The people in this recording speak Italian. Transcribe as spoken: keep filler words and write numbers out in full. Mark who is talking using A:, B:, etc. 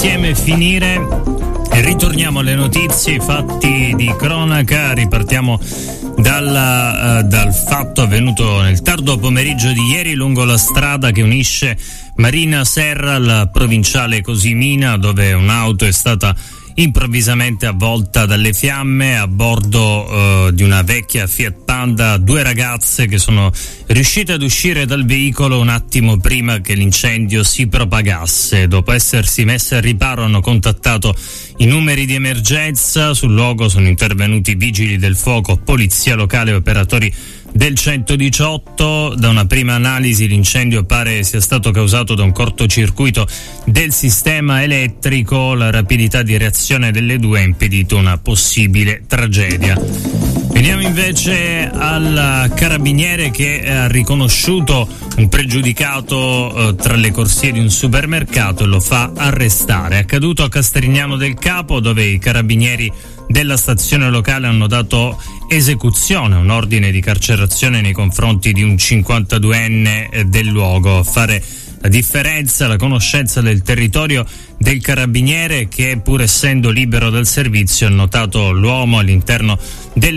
A: insieme finire e ritorniamo alle notizie, fatti di cronaca. Ripartiamo dal, uh, dal fatto avvenuto nel tardo pomeriggio di ieri lungo la strada che unisce Marina Serra al provinciale Cosimina, dove un'auto è stata improvvisamente avvolta dalle fiamme. A bordo uh, di una vecchia Fiat Panda due ragazze che sono riuscite ad uscire dal veicolo un attimo prima che l'incendio si propagasse. Dopo essersi messe al riparo hanno contattato i numeri di emergenza. Sul luogo sono intervenuti vigili del fuoco, polizia locale e operatori del centodiciotto. Da una prima analisi l'incendio pare sia stato causato da un cortocircuito del sistema elettrico. La rapidità di reazione delle due ha impedito una possibile tragedia. Veniamo invece al carabiniere che ha riconosciuto un pregiudicato eh, tra le corsie di un supermercato e lo fa arrestare. È accaduto a Castrignano del Capo, dove i carabinieri della stazione locale hanno dato esecuzione a un ordine di carcerazione nei confronti di un cinquantaduenne del luogo. A fare la differenza la conoscenza del territorio del carabiniere che, pur essendo libero dal servizio, ha notato l'uomo all'interno del